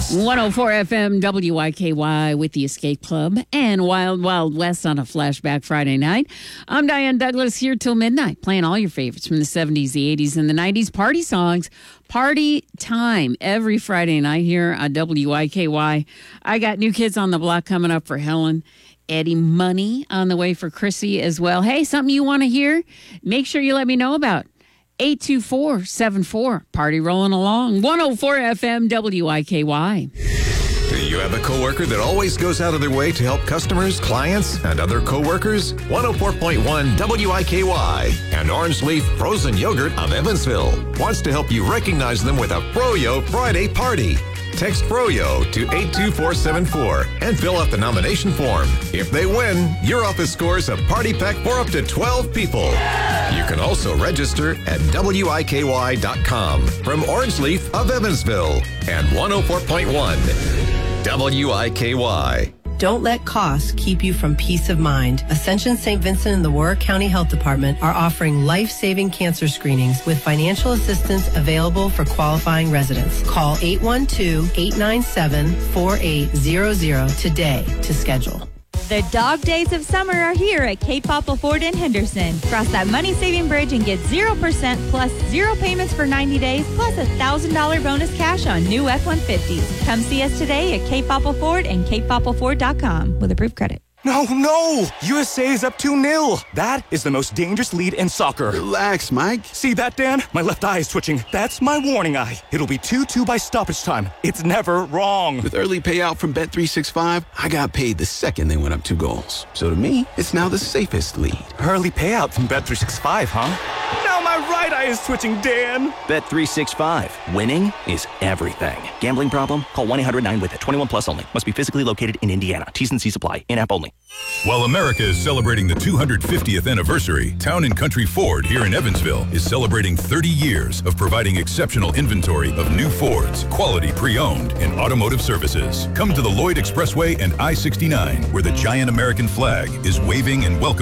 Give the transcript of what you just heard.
104 FM WYKY with the Escape Club and Wild Wild West on a Flashback Friday night. I'm Diane Douglas here till midnight, playing all your favorites from the 70s, the 80s, and the 90s. Party songs, party time every Friday night here on WYKY. I got New Kids on the Block coming up for Helen. Eddie Money on the way for Chrissy as well. Hey, something you want to hear? Make sure you let me know about. 824-74. Party rolling along. 104 FM WIKY. Do you have a coworker that always goes out of their way to help customers, clients, and other coworkers? 104.1 WIKY and Orange Leaf Frozen Yogurt of Evansville wants to help you recognize them with a Froyo Friday party. Text Froyo to 82474 and fill out the nomination form. If they win, your office scores a party pack for up to 12 people. You can also register at WIKY.com from Orange Leaf of Evansville and 104.1 WIKY. Don't let costs keep you from peace of mind. Ascension St. Vincent and the Warwick County Health Department are offering life-saving cancer screenings with financial assistance available for qualifying residents. Call 812-897-4800 today to schedule. The dog days of summer are here at Cape Popple Ford in Henderson. Cross that money-saving bridge and get 0% plus 0 payments for 90 days plus $1,000 bonus cash on new F-150s. Come see us today at Cape Popple Ford and CapePoppleFord.com with approved credit. No! USA is up 2-0. That is the most dangerous lead in soccer. Relax, Mike. See that, Dan? My left eye is twitching. That's my warning eye. It'll be 2-2 by stoppage time. It's never wrong. With early payout from Bet365, I got paid the second they went up 2 goals. So to me, it's now the safest lead. Early payout from Bet365, huh? Now my right eye is twitching, Dan. Bet365. Winning is everything. Gambling problem? Call 1-800-9-WITH-IT. 21 plus only. Must be physically located in Indiana. T's and C's apply. In-app only. While America is celebrating the 250th anniversary, Town & Country Ford here in Evansville is celebrating 30 years of providing exceptional inventory of new Fords, quality pre-owned, and automotive services. Come to the Lloyd Expressway and I-69, where the giant American flag is waving and welcoming